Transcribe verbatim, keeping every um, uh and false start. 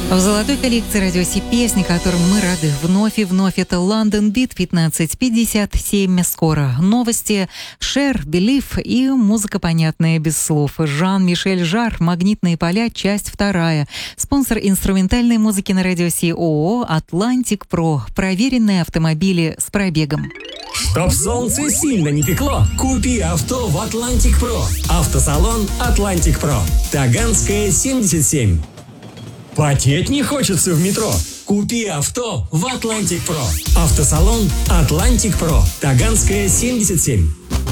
В золотой коллекции радио Си песни, которым мы рады вновь и вновь, это London Beat пятнадцать пятьдесят семь. Скоро новости, Cher, Believe и музыка, понятная без слов. Жан-Мишель Жар, «Магнитные поля», часть вторая. Спонсор инструментальной музыки на радио Си ООО «Атлантик Про». Проверенные автомобили с пробегом. Чтоб солнце сильно не пекло, купи авто в Атлантик Про. Автосалон Атлантик Про. Таганская, семьдесят семь. Потеть не хочется в метро? Купи авто в Атлантик Про. Автосалон Атлантик Про. Таганская, семьдесят семь.